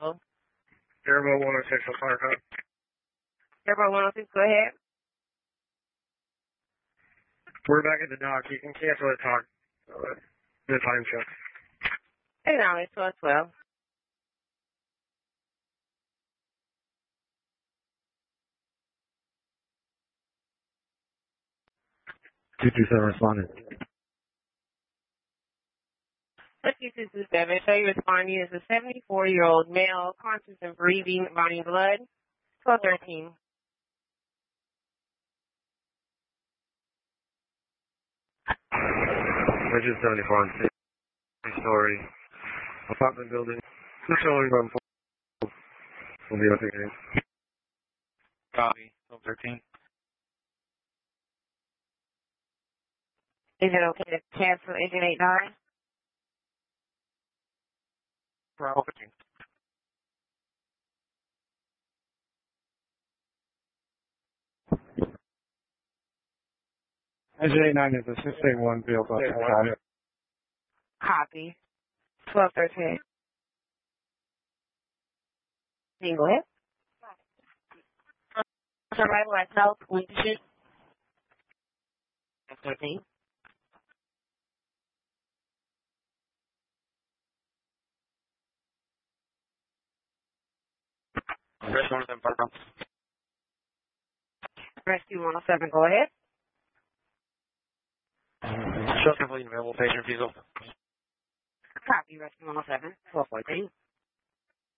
vehicle? Airboat 106 on fire code. Airboat 106, go ahead. We're back at the dock. You can cancel the talk. The time check. Acknowledge 1212. 227 responded. Let's get 227. Show you responding as a 74-year-old male, conscious and breathing, vomiting blood. 1213. Bridges 74 on 3-story apartment building. Showing on 4. Will be okay. Copy. 1213. Is it okay to cancel Agent 89? Bravo 15. SJ89 is a 681 vehicle. Copy. 1213. Can you go ahead? Arrival at South Winship. 13. Rescue 107, Park. Rescue 107, go ahead. Show complete available patient refusal. Copy, Rescue 107, 1214.